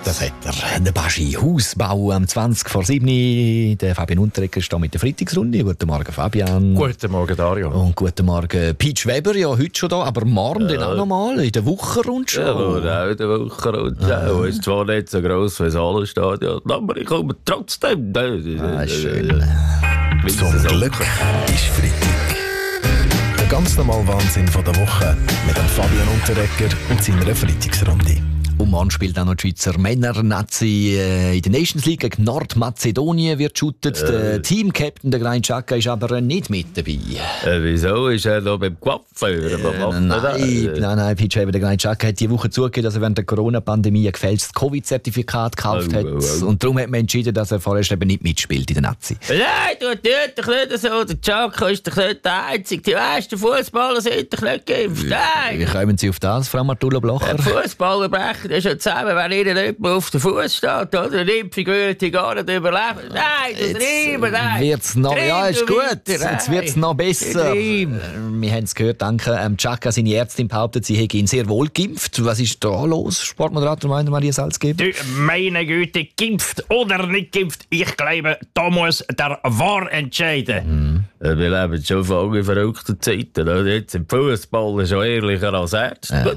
Das hat er. Der Baschi. Hausbau am 20 vor 7. Der Fabian Unterreger ist da mit der Freitagsrunde. Guten Morgen, Fabian. Guten Morgen, Dario. Und guten Morgen, Peach Weber. Ja, heute schon da, aber morgen dann auch noch mal in der Wochenrundschau. Ja, auch in der Wochenrundschau. Ist zwar nicht so gross wie das Hallenstadion, aber ich komme trotzdem. Schön. Zum Glück ist Freitag. Der ganz normale Wahnsinn von der Woche mit dem Fabian Unterreger und seiner Freitagsrunde. Und morgen spielt auch noch die Schweizer Männer-Nazi in der Nations League gegen Nordmazedonien wird shootet. Der Team-Captain, der Granit Xhaka, ist aber nicht mit dabei. Wieso? Ist er noch beim Coiffeur? Nein, Peach Weber, der Granit Xhaka hat diese Woche zugegeben, dass er während der Corona-Pandemie ein gefälschtes Covid-Zertifikat gekauft hat. Und darum hat man entschieden, dass er vorerst eben nicht mitspielt in der Nazi. Nein, du tust doch nicht so. Der Xhaka ist doch nicht der Einzige. Die meisten Fußballer sind doch nicht geimpft. Wie kommen Sie auf das, Frau Martula-Blocher? Fußballer brechen das schon zusammen, wenn ihnen nicht mehr auf den Fuß steht. Oder? Die Impfung würde ich gar nicht überleben. Nein, das treiben. Wird's noch, ja, ist gut. Jetzt wird es noch besser. Wir haben es gehört, danke. Xhaka, seine Ärztin, behauptet, sie hätte ihn sehr wohl geimpft. Was ist da los, Sportmoderator Maria Salzgeber? Meine Güte, geimpft oder nicht geimpft, ich glaube, da muss der VAR entscheiden. Wir leben schon von verrückten Zeiten. Jetzt im Fußball schon ehrlicher als Ärzte.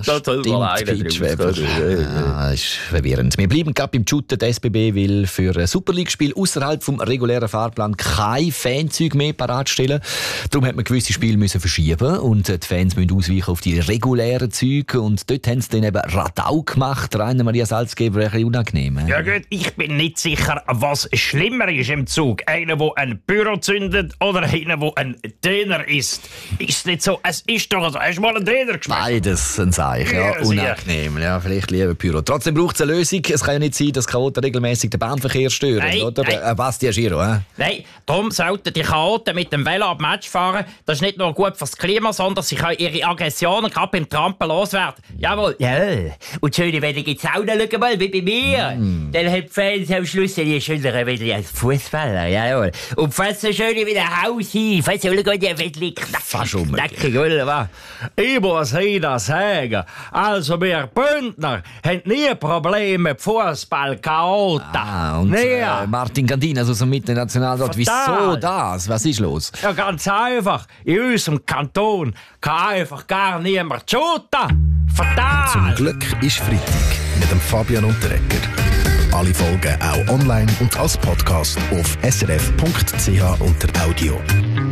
Ja, ist verwirrend. Wir bleiben gerade beim Shooten. Der SBB will für ein Super League-Spiel außerhalb vom regulären Fahrplan kein Fanzeug mehr paratstellen. Darum hat man gewisse Spiele müssen verschieben und die Fans müssen ausweichen auf die regulären Züge. Und dort haben sie dann eben Radau gemacht. Rainer Maria Salzgeber, ein bisschen unangenehm. Ja gut, ich bin nicht sicher, was schlimmer ist im Zug. Einer, der ein Büro zündet oder einer, der ein Döner isst. Ist nicht so, es ist doch so. Hast du mal einen Döner geschmeckt? Beides ein Zeichen, ja, unangenehm. Ja, vielleicht lieber Pyro. Trotzdem braucht es eine Lösung. Es kann ja nicht sein, dass Chaoten regelmäßig den Bahnverkehr stören, nein, oder? Nein. Bastian Giro, Nein, darum sollten die Chaoten mit dem Velo ab Match fahren. Das ist nicht nur gut fürs Klima, sondern sie können ihre Aggressionen gerade beim Trampen loswerden. Jawohl. Ja. Und schöne Welle gibt's auch noch, schau mal, wie bei mir. Dann hat die Fans am Schluss die schönere Welle als Fußballer. Jawohl. Und fast so schön wie ein Haus hin. Fast so gut, die Welle fast um. Ich muss Ihnen sagen, also wir Bündner haben nie Probleme mit Fußball-Chaoten. Und Martin Gandin, also so mit dem Nationalrat. Wieso das? Was ist los? Ja, ganz einfach. In unserem Kanton kann einfach gar niemand shooten. Fatal! Zum Glück ist Freitag mit dem Fabian Unterreger. Alle Folgen auch online und als Podcast auf srf.ch unter Audio.